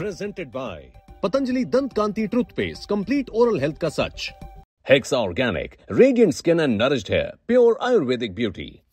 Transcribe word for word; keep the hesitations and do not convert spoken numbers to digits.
Presented by Patanjali Dant Kanti Toothpaste, complete oral health ka sach. Hexa Organic, radiant skin and nourished hair, pure Ayurvedic beauty.